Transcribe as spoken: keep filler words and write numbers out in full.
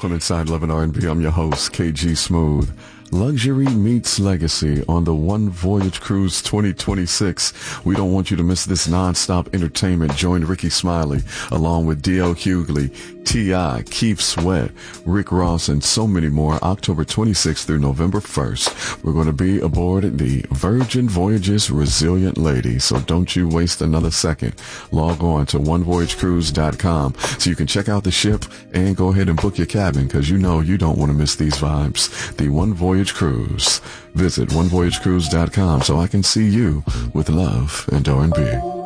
Welcome inside Love and R and B. I'm your host, K G Smooth. Luxury meets legacy on the One Voyage Cruise twenty twenty-six. We don't want you to miss this non-stop entertainment. Join Ricky Smiley along with D L Hughley, T I, Keith Sweat, Rick Ross, and so many more. October twenty-sixth through November first. We're going to be aboard the Virgin Voyages Resilient Lady. So don't you waste another second. Log on to one voyage cruise dot com so you can check out the ship and go ahead and book your cabin, because you know you don't want to miss these vibes. The One Voyage Cruise. Visit one voyage cruise dot com so I can see you with love and R and B.